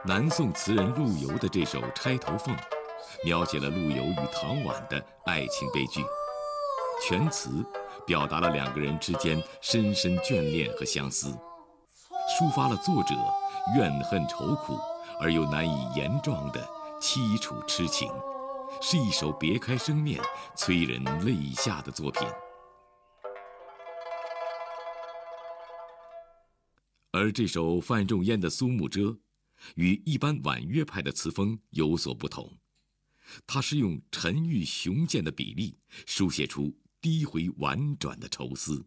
南宋词人陆游的这首《钗头凤》，描写了陆游与唐婉的爱情悲剧。全词表达了两个人之间深深眷恋和相思，抒发了作者怨恨愁苦而又难以言状的凄楚痴情，是一首别开生面、催人泪下的作品。而这首范仲淹的《苏幕遮》与一般婉约派的词风有所不同，它是用沉郁雄健的比例书写出低回婉转的愁思。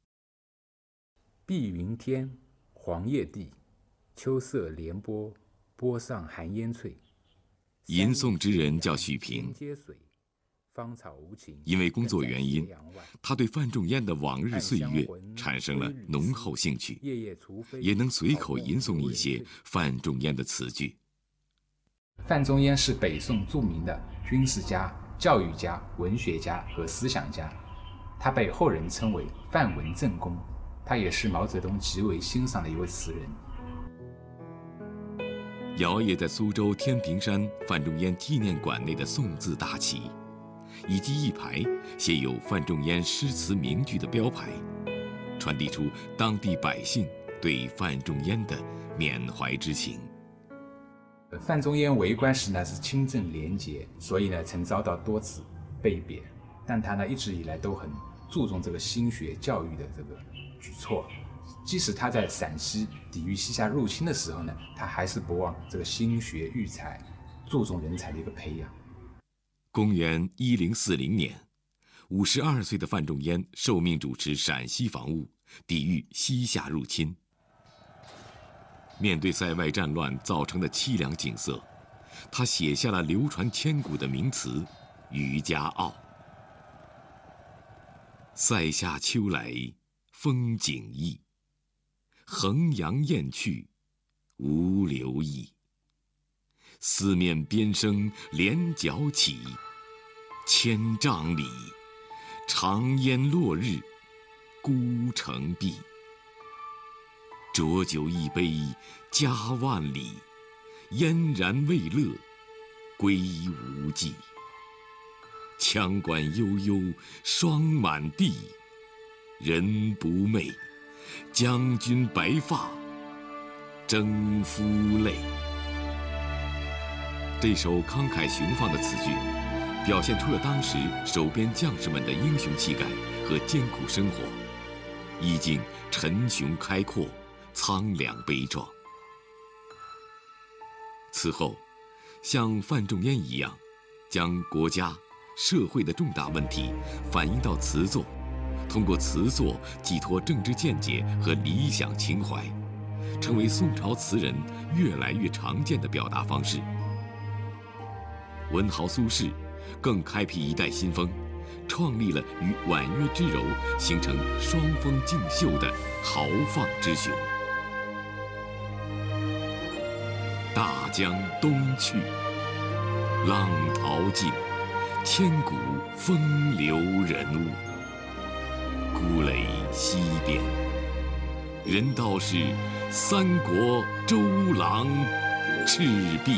碧云天，黄叶地，秋色连波，波上寒烟翠。 吟诵之人叫许平，因为工作原因，他对范仲淹的往日岁月产生了浓厚兴趣，也能随口吟诵一些范仲淹的词句。 范仲淹是北宋著名的军事家、教育家、文学家和思想家，他被后人称为范文正公，他也是毛泽东极为欣赏的一位词人。 摇曳在苏州天平山范仲淹纪念馆内的宋字大旗，以及一排写有范仲淹诗词名句的标牌，传递出当地百姓对范仲淹的缅怀之情。 范仲淹为官时呢是清正廉洁，所以呢曾遭到多次被贬，但他呢一直以来都很注重这个兴学教育的这个举措。即使他在陕西抵御西夏入侵的时候呢，他还是不忘这个兴学育才，注重人才的一个培养。 公元1040年，52岁的范仲淹受命主持陕西防务，抵御西夏入侵。面对塞外战乱造成的凄凉景色，他写下了流传千古的名词《渔家傲》：塞下秋来风景异，衡阳雁去无留意。四面边声连角起，千丈里，长烟落日孤城闭。浊酒一杯家万里，燕然未勒归无计。羌管悠悠霜满地，人不寐，将军白发征夫泪。这首慷慨雄放的词句，表现出了当时守边将士们的英雄气概和艰苦生活，意境沉雄开阔，苍凉悲壮。此后，像范仲淹一样，将国家、社会的重大问题反映到词作，通过词作寄托政治见解和理想情怀，成为宋朝词人越来越常见的表达方式。文豪苏轼更开辟一代新风，创立了与婉约之柔形成双峰竞秀的豪放之雄。大江东去，浪淘尽，千古风流人物。故垒西边，人道是三国周郎赤壁。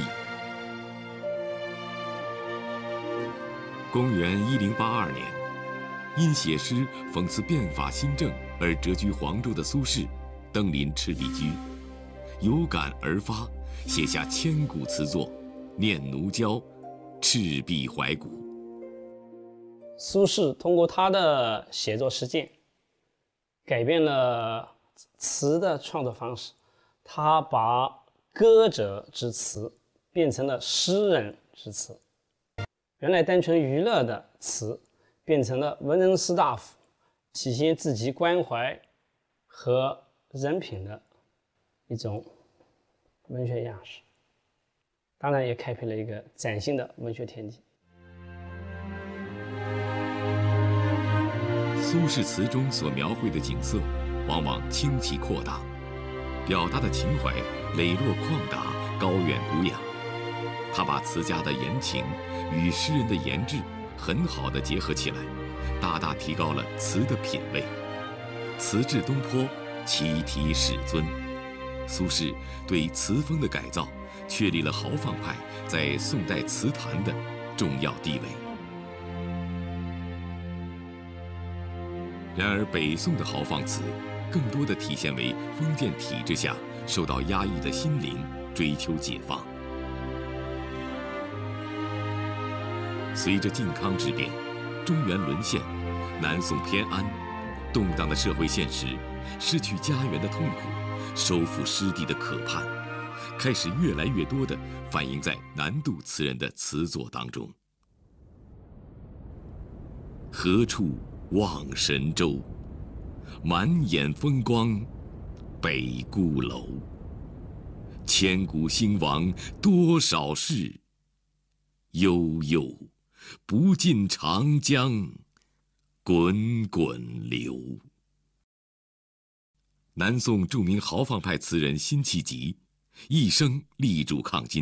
公元1082年，因写诗讽刺变法新政而谪居黄州的苏轼，登临赤壁居，有感而发，写下千古词作《念奴娇·赤壁怀古》。 苏轼通过他的写作实践，改变了词的创作方式。他把歌者之词变成了诗人之词，原来单纯娱乐的词变成了文人士大夫体现自己关怀和人品的一种文学样式，当然也开辟了一个崭新的文学天地。 苏轼词中所描绘的景色，往往清奇阔大，表达的情怀磊落旷达，高远古雅。他把词家的言情与诗人的言志很好地结合起来，大大提高了词的品味。词至东坡，其题始尊。苏轼对词风的改造， 确立了豪放派在宋代词坛的重要地位。然而，北宋的豪放词更多的体现为封建体制下受到压抑的心灵追求解放。随着靖康之变、中原沦陷、南宋偏安，动荡的社会现实、失去家园的痛苦、收复失地的渴盼，开始越来越多地反映在南渡词人的词作当中。何处望神州？满眼风光北孤楼。千古兴亡多少事？悠悠不尽长江滚滚流。南宋著名豪放派词人辛弃疾，一生力主抗金。